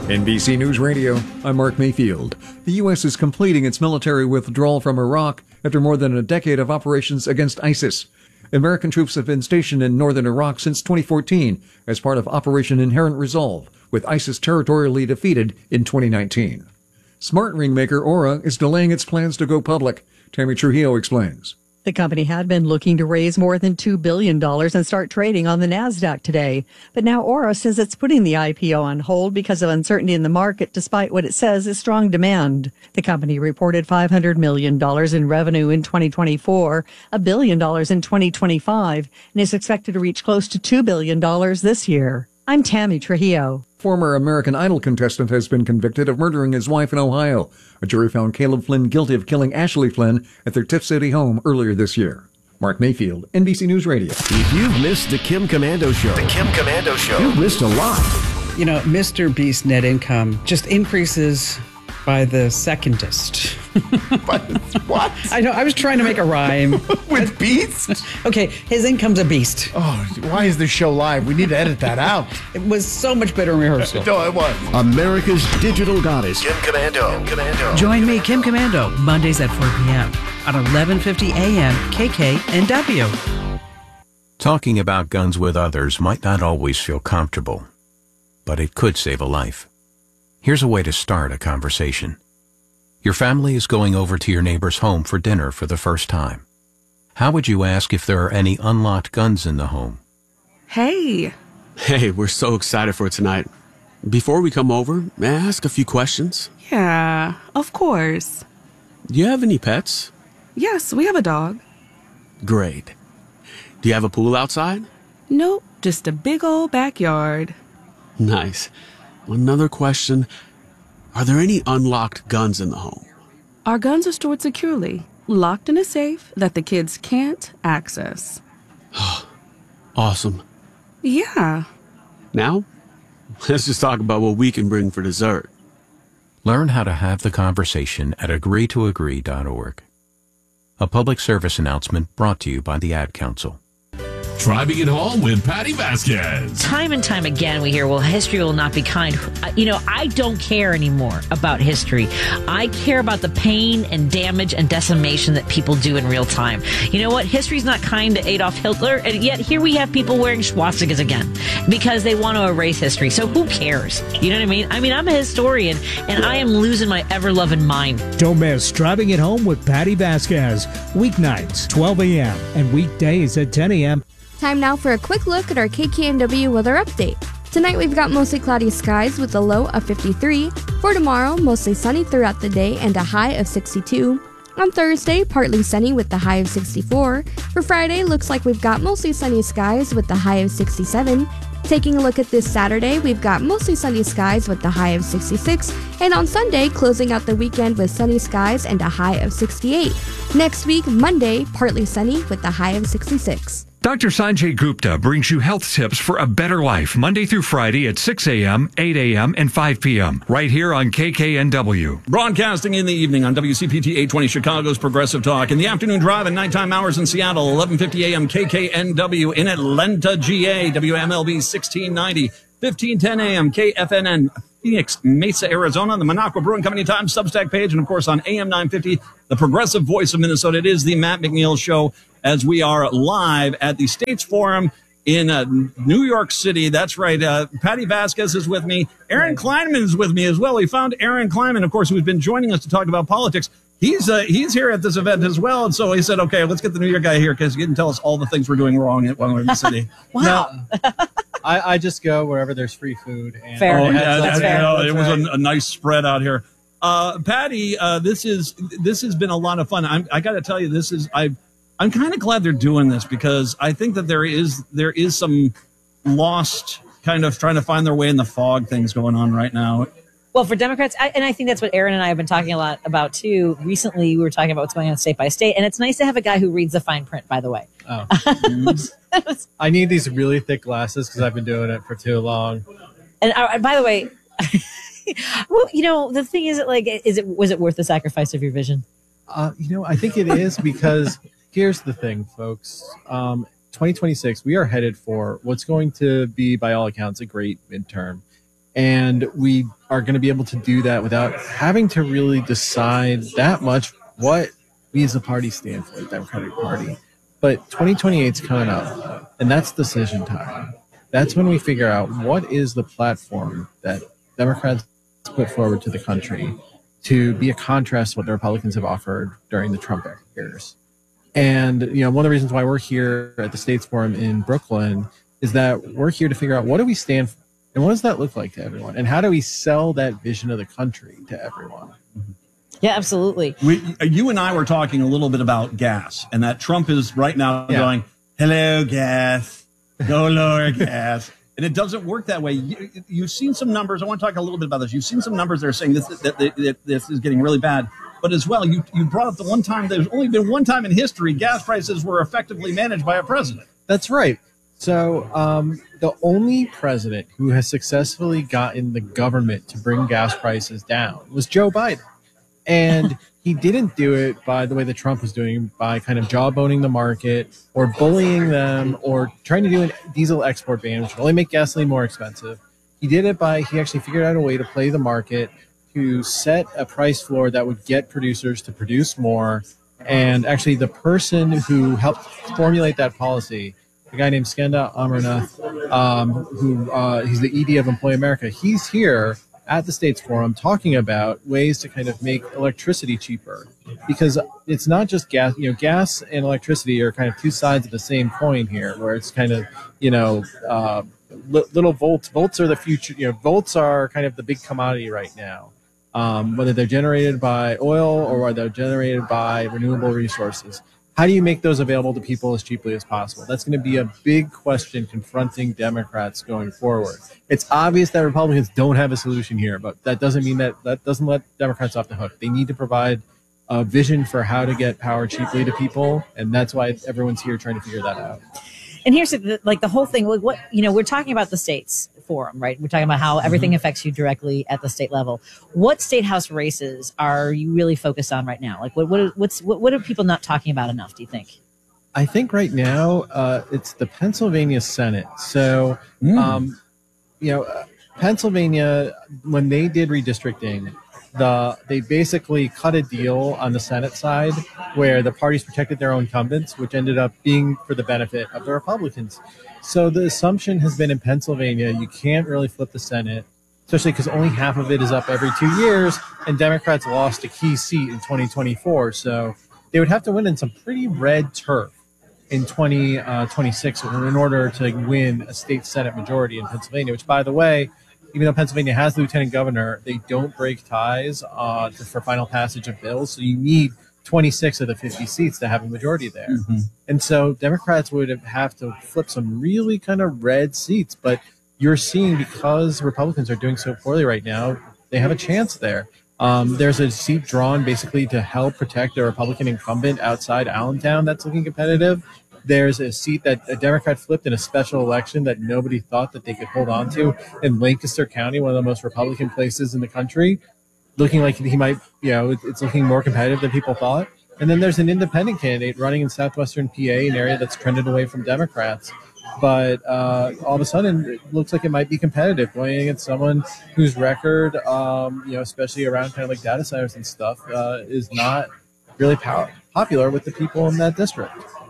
NBC News Radio, I'm Mark Mayfield. The U.S. is completing its military withdrawal from Iraq after more than a decade of operations against ISIS. American troops have been stationed in northern Iraq since 2014 as part of Operation Inherent Resolve, with ISIS territorially defeated in 2019. Smart ring maker Aura is delaying its plans to go public. Tammy Trujillo explains. The company had been looking to raise more than $2 billion and start trading on the NASDAQ today. But now Aura says it's putting the IPO on hold because of uncertainty in the market, despite what it says is strong demand. The company reported $500 million in revenue in 2024, $1 billion in 2025, and is expected to reach close to $2 billion this year. I'm Tammy Trujillo. Former American Idol contestant has been convicted of murdering his wife in Ohio. A jury found Caleb Flynn guilty of killing Ashley Flynn at their Tiff City home earlier this year. Mark Mayfield, NBC News Radio. If you've missed the Kim Komando Show, you've missed a lot. You know, Mr. Beast's net income just increases by the secondest. What? I know, I was trying to make a rhyme. With Beast? Okay, his income's a beast. Oh, why is this show live? We need to edit that out. It was so much better in rehearsal. No, it was. America's digital goddess, Kim Komando. Join me, Kim Komando, Mondays at 4 p.m. on 1150 a.m. KKNW. Talking about guns with others might not always feel comfortable, but it could save a life. Here's a way to start a conversation. Your family is going over to your neighbor's home for dinner for the first time. How would you ask if there are any unlocked guns in the home? Hey, we're so excited for tonight. Before we come over, may I ask a few questions? Yeah, of course. Do you have any pets? Yes, we have a dog. Great. Do you have a pool outside? Nope, just a big old backyard. Nice. Another question. Are there any unlocked guns in the home? Our guns are stored securely, locked in a safe that the kids can't access. Awesome. Yeah. Now, let's just talk about what we can bring for dessert. Learn how to have the conversation at agreetoagree.org. A public service announcement brought to you by the Ad Council. Driving it home with Patty Vasquez. Time and time again, we hear, well, history will not be kind. I don't care anymore about history. I care about the pain and damage and decimation that people do in real time. You know what? History's not kind to Adolf Hitler, and yet here we have people wearing swastikas again because they want to erase history. So who cares? You know what I mean? I'm a historian, and I am losing my ever-loving mind. Don't miss Driving It Home with Patty Vasquez. Weeknights, 12 a.m. and weekdays at 10 a.m. Time now for a quick look at our KKNW weather update. Tonight we've got mostly cloudy skies with a low of 53. For tomorrow, mostly sunny throughout the day and a high of 62. On Thursday, partly sunny with the high of 64. For Friday, looks like we've got mostly sunny skies with the high of 67. Taking a look at this Saturday, we've got mostly sunny skies with the high of 66. And on Sunday, closing out the weekend with sunny skies and a high of 68. Next week, Monday, partly sunny with the high of 66. Dr. Sanjay Gupta brings you health tips for a better life Monday through Friday at 6 a.m., 8 a.m., and 5 p.m. right here on KKNW. Broadcasting in the evening on WCPT 820 Chicago's Progressive Talk. In the afternoon drive and nighttime hours in Seattle, 1150 a.m. KKNW. In Atlanta, GA, WMLB 1690, 1510 a.m. KFNN. Phoenix, Mesa, Arizona, the Minocqua Brewing Company Times Substack page, and of course on AM 950, the Progressive Voice of Minnesota. It is the Matt McNeil Show as we are live at the States Forum in New York City. That's right. Patty Vasquez is with me. Aaron Kleinman is with me as well. We found Aaron Kleinman, of course, who's been joining us to talk about politics. He's here at this event as well. And so he said, okay, let's get the New York guy here because he can tell us all the things we're doing wrong while we're in the city. Wow. No, I just go wherever there's free food. And fair. That's fair. It was a nice spread out here. Patty, this has been a lot of fun. I got to tell you, I'm kind of glad they're doing this because I think that there is some lost kind of trying to find their way in the fog things going on right now. Well, for Democrats, and I think that's what Aaron and I have been talking a lot about, too. Recently, we were talking about what's going on state by state, and it's nice to have a guy who reads the fine print, by the way. Oh. I need these really thick glasses because I've been doing it for too long. And by the way, well, the thing is, was it worth the sacrifice of your vision? I think it is because here's the thing, folks. 2026, we are headed for what's going to be, by all accounts, a great midterm. And we are going to be able to do that without having to really decide that much what we as a party stand for, the Democratic Party. But 2028 is coming up, and that's decision time. That's when we figure out what is the platform that Democrats put forward to the country to be a contrast to what the Republicans have offered during the Trump years. And, one of the reasons why we're here at the States Forum in Brooklyn is that we're here to figure out what do we stand for and what does that look like to everyone? And how do we sell that vision of the country to everyone? Yeah, absolutely. You and I were talking a little bit about gas, and that Trump is right now going, hello, gas, go lower gas. And it doesn't work that way. You've seen some numbers. I want to talk a little bit about this. You've seen some numbers that are saying that this is getting really bad. But as well, you brought up the one time, there's only been one time in history gas prices were effectively managed by a president. That's right. So the only president who has successfully gotten the government to bring gas prices down was Joe Biden. And he didn't do it by the way that Trump was doing, by kind of jawboning the market or bullying them or trying to do a diesel export ban, which will only make gasoline more expensive. He did it he actually figured out a way to play the market, to set a price floor that would get producers to produce more. And actually the person who helped formulate that policy, a guy named Skanda Amarnath, he's the ED of Employ America. He's here at the States Forum talking about ways to kind of make electricity cheaper, because it's not just gas. Gas and electricity are kind of two sides of the same coin here, where it's kind of, little volts. Volts are the future. Volts are kind of the big commodity right now, whether they're generated by oil or whether they're generated by renewable resources. How do you make those available to people as cheaply as possible? That's going to be a big question confronting Democrats going forward. It's obvious that Republicans don't have a solution here, but that doesn't mean that doesn't let Democrats off the hook. They need to provide a vision for how to get power cheaply to people, and that's why everyone's here trying to figure that out. And here's the whole thing. We're talking about the States Forum, right? We're talking about how everything affects you directly at the state level. What state house races are you really focused on right now? Like, what are people not talking about enough, do you think? I think right now it's the Pennsylvania Senate. So, Pennsylvania, when they did redistricting, they basically cut a deal on the Senate side where the parties protected their own incumbents, which ended up being for the benefit of the Republicans. So the assumption has been in Pennsylvania, you can't really flip the Senate, especially because only half of it is up every 2 years, and Democrats lost a key seat in 2024. So they would have to win in some pretty red turf in 2026 in order to win a state Senate majority in Pennsylvania, which, by the way, even though Pennsylvania has the lieutenant governor, they don't break ties for final passage of bills. So you need 26 of the 50 seats to have a majority there. Mm-hmm. And so Democrats would have to flip some really kind of red seats. But you're seeing, because Republicans are doing so poorly right now, they have a chance there. There's a seat drawn basically to help protect a Republican incumbent outside Allentown that's looking competitive. There's a seat that a Democrat flipped in a special election that nobody thought that they could hold on to in Lancaster County, one of the most Republican places in the country, looking like he might, it's looking more competitive than people thought. And then there's an independent candidate running in southwestern PA, an area that's trended away from Democrats. But all of a sudden, it looks like it might be competitive going against someone whose record, especially around kind of like data centers and stuff, is not really popular with the people in that district.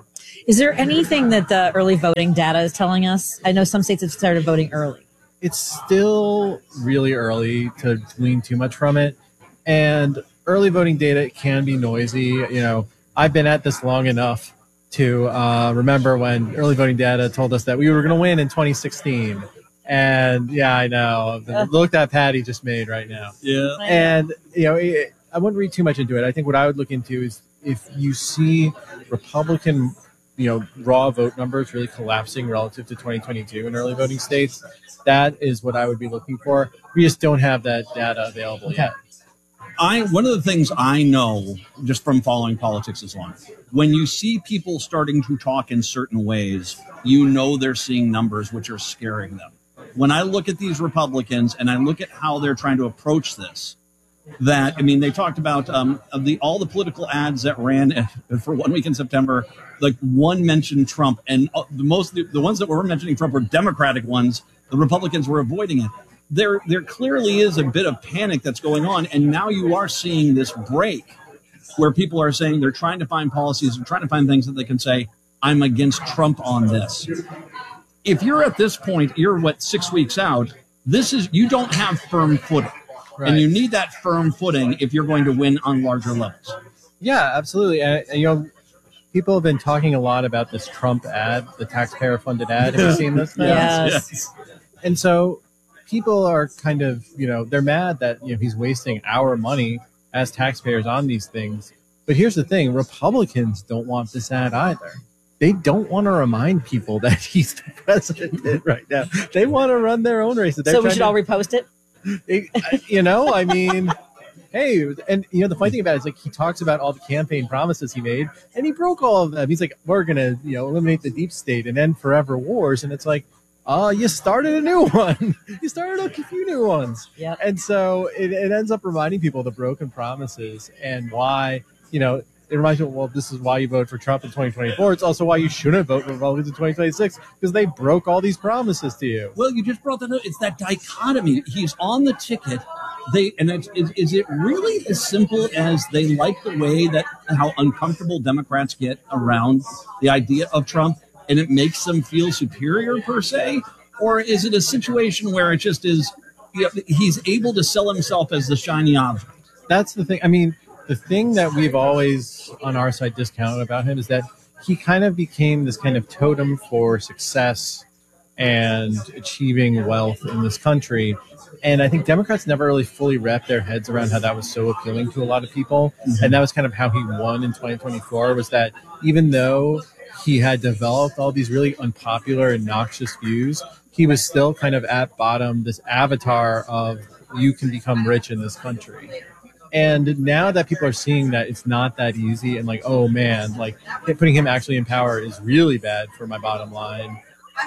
Is there anything that the early voting data is telling us? I know some states have started voting early. It's still really early to glean too much from it. And early voting data can be noisy. I've been at this long enough to remember when early voting data told us that we were going to win in 2016. And yeah, I know. The look that Patty just made right now. Yeah. And, I wouldn't read too much into it. I think what I would look into is if you see Republican raw vote numbers really collapsing relative to 2022 in early voting states, that is what I would be looking for. We just don't have that data available yet. One of the things I know just from following politics is when you see people starting to talk in certain ways, they're seeing numbers which are scaring them. When I look at these Republicans and I look at how they're trying to approach this, they talked about all the political ads that ran for 1 week in September, like one mentioned Trump, and the ones that were mentioning Trump were Democratic ones. The Republicans were avoiding it. there clearly is a bit of panic that's going on, and now you are seeing this break where people are saying they're trying to find policies and trying to find things that they can say, I'm against Trump on this. If you're at this point, you're 6 weeks out, you don't have firm footing. Right. And you need that firm footing if you're going to win on larger levels. Yeah, absolutely. People have been talking a lot about this Trump ad, the taxpayer-funded ad. Have you seen this? Yes. And so people are kind of, they're mad that he's wasting our money as taxpayers on these things. But here's the thing. Republicans don't want this ad either. They don't want to remind people that he's the president right now. They want to run their own races. So we should all repost it? Hey, and the funny thing about it is he talks about all the campaign promises he made, and he broke all of them. He's like, we're going to eliminate the deep state and end forever wars. And it's like, you started a new one. You started a few new ones. Yep. And so it ends up reminding people of the broken promises and why, it reminds you, well, this is why you voted for Trump in 2024. It's also why you shouldn't vote for Republicans in 2026, because they broke all these promises to you. Well, you just brought that up. It's that dichotomy. He's on the ticket. Is it really as simple as they like the way that how uncomfortable Democrats get around the idea of Trump, and it makes them feel superior per se? Or is it a situation where it just is, he's able to sell himself as the shiny object? That's the thing. I mean, the thing that we've always on our side discounted about him is that he kind of became this kind of totem for success and achieving wealth in this country. And I think Democrats never really fully wrapped their heads around how that was so appealing to a lot of people. Mm-hmm. And that was kind of how he won in 2024, was that even though he had developed all these really unpopular and noxious views, he was still kind of at bottom this avatar of you can become rich in this country. And now that people are seeing that it's not that easy and oh man, putting him actually in power is really bad for my bottom line,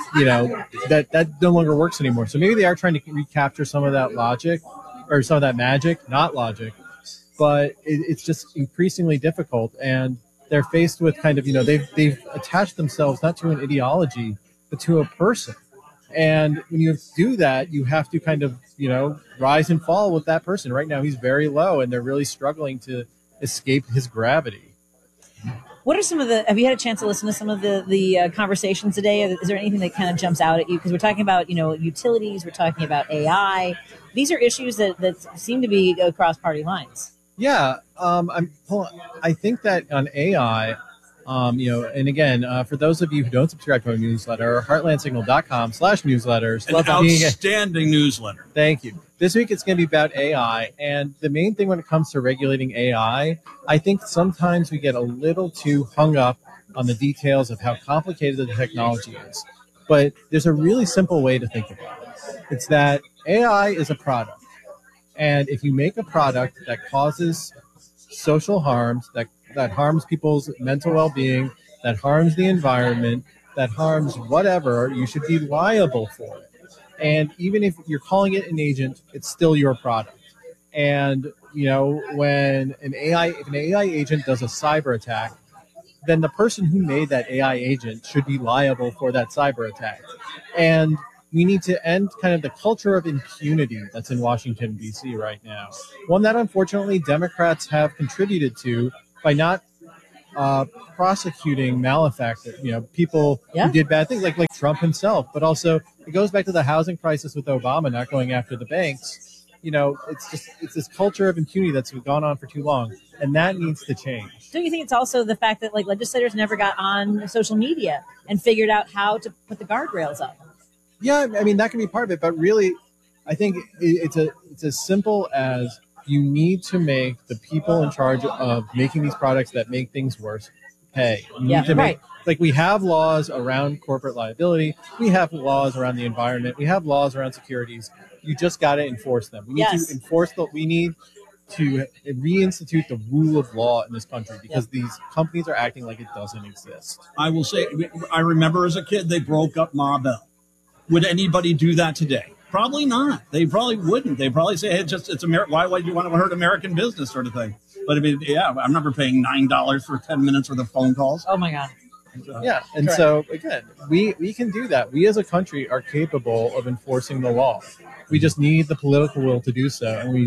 that no longer works anymore. So maybe they are trying to recapture some of that logic or some of that magic, not logic, but it's just increasingly difficult. And they're faced with kind of, they've attached themselves not to an ideology, but to a person. And when you do that, you have to kind of, rise and fall with that person. Right now, he's very low, and they're really struggling to escape his gravity. What are some of have you had a chance to listen to some of the conversations today? Is there anything that kind of jumps out at you? Because we're talking about, utilities, we're talking about AI. These are issues that seem to be across party lines. Yeah. I think that on AI, and again, for those of you who don't subscribe to our newsletter, heartlandsignal.com/newsletters. An outstanding newsletter. Thank you. This week it's going to be about AI. And the main thing when it comes to regulating AI, I think sometimes we get a little too hung up on the details of how complicated the technology is. But there's a really simple way to think about it. It's that AI is a product. And if you make a product that causes social harms, that harms people's mental well-being, that harms the environment, that harms whatever, you should be liable for it. And even if you're calling it an agent, it's still your product. And, when if an AI agent does a cyber attack, then the person who made that AI agent should be liable for that cyber attack. And we need to end kind of the culture of impunity that's in Washington, D.C. right now. One that, unfortunately, Democrats have contributed to by not prosecuting malefactors, people who did bad things, like Trump himself. But also, it goes back to the housing crisis with Obama not going after the banks. It's this culture of impunity that's gone on for too long, and that needs to change. Don't you think it's also the fact that legislators never got on social media and figured out how to put the guardrails up? Yeah, I mean, that can be part of it, but really, I think it's as simple as you need to make the people in charge of making these products that make things worse pay. You need to make, we have laws around corporate liability. We have laws around the environment. We have laws around securities. You just got to enforce them. We need to enforce we need to reinstitute the rule of law in this country because these companies are acting like it doesn't exist. I will say, I remember as a kid, they broke up Ma Bell. Would anybody do that today? Probably not. They probably wouldn't. They probably say, hey, it's American. Why would you want to hurt American business sort of thing? But I mean, I remember paying $9 for 10 minutes worth of phone calls. Oh my God. Yeah, and so again, we can do that. We as a country are capable of enforcing the law. We just need the political will to do so, and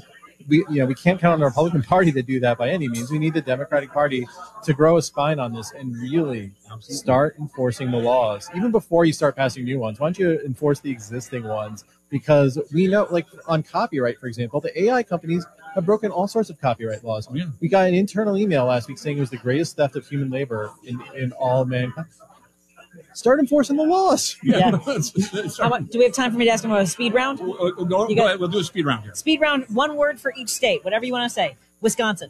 we can't count on the Republican Party to do that by any means. We need the Democratic Party to grow a spine on this and really start enforcing the laws, even before you start passing new ones. Why don't you enforce the existing ones? Because we know, like on copyright, for example, the AI companies have broken all sorts of copyright laws. Yeah. We got an internal email last week saying it was the greatest theft of human labor in all of mankind. Start enforcing the laws. Yeah. Do we have time for me to ask him about a speed round? Go ahead. We'll do a speed round here. Speed round, one word for each state, whatever you want to say. Wisconsin.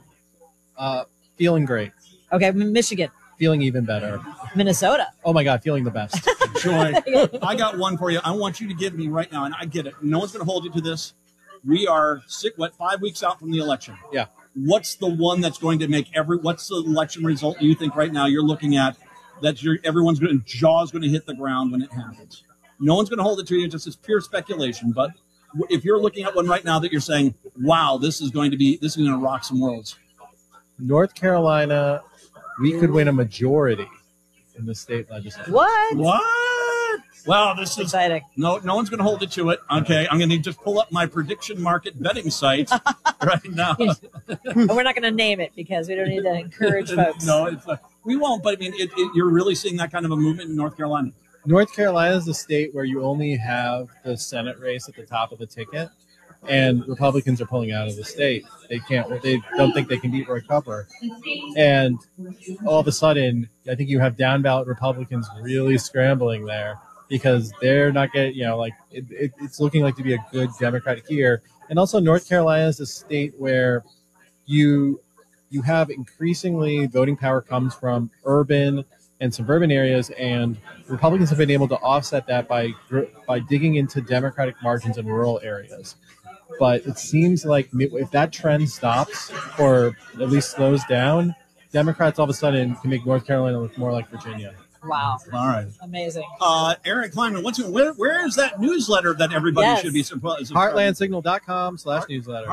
Feeling great. Okay, Michigan. Feeling even better. Minnesota. Oh my God, feeling the best. Joy, I got one for you. I want you to give me right now, and I get it. No one's going to hold you to this. We are 5 weeks out from the election. Yeah. What's the one that's going to make what's the election result you think right now you're looking at that everyone's jaw's going to hit the ground when it happens? No one's going to hold it to you. Just it's pure speculation. But if you're looking at one right now that you're saying, wow, this is going to rock some worlds. North Carolina, we could win a majority in the state legislature. What? Well, this is exciting. No one's going to hold it to it. Okay, I'm going to just pull up my prediction market betting site right now. And we're not going to name it because we don't need to encourage folks. No, we won't. But I mean, you're really seeing that kind of a movement in North Carolina. North Carolina is the state where you only have the Senate race at the top of the ticket, and Republicans are pulling out of the state. They don't think they can beat Roy Cooper, and all of a sudden, I think you have down ballot Republicans really scrambling there. Because they're not getting, it's looking like to be a good Democratic year. And also North Carolina is a state where you have increasingly voting power comes from urban and suburban areas, and Republicans have been able to offset that by digging into Democratic margins in rural areas. But it seems like if that trend stops or at least slows down, Democrats all of a sudden can make North Carolina look more like Virginia. Wow. All right. Amazing. Aaron Kleinman, where is that newsletter that everybody should be surprised? Heartlandsignal.com/newsletter.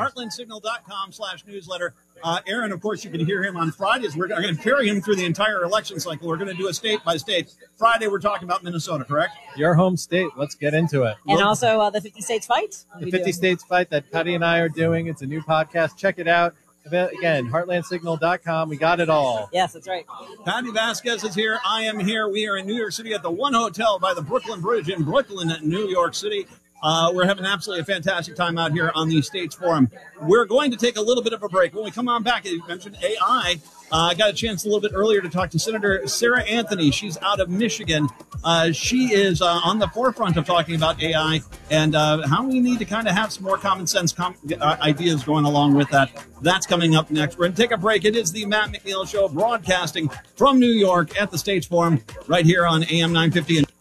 Heartlandsignal.com/newsletter. Aaron, of course, you can hear him on Fridays. We're going to carry him through the entire election cycle. We're going to do a state by state. Friday, we're talking about Minnesota, correct? Your home state. Let's get into it. And also the 50 States Fight. The 50 States Fight that Patty and I are doing. It's a new podcast. Check it out. Again, heartlandsignal.com. We got it all. Yes, that's right. Patty Vasquez is here. I am here. We are in New York City at the One Hotel by the Brooklyn Bridge in Brooklyn, New York City. We're having absolutely a fantastic time out here on the States Forum. We're going to take a little bit of a break. When we come on back, you mentioned AI. I got a chance a little bit earlier to talk to Senator Sarah Anthony. She's out of Michigan. She is on the forefront of talking about AI and how we need to kind of have some more common sense ideas going along with that. That's coming up next. We're going to take a break. It is the Matt McNeil Show broadcasting from New York at the States Forum right here on AM 950.